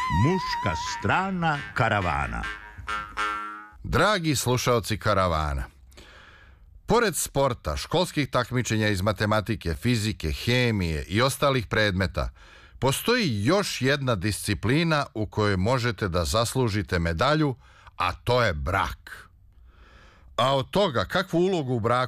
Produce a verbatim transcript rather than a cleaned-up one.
Muška strana karavana. Dragi slušaoci karavana, pored sporta, školskih takmičenja iz matematike, fizike, hemije i ostalih predmeta, postoji još jedna disciplina u kojoj možete da zaslužite medalju, a to je brak. A od toga kakvu ulogu u braku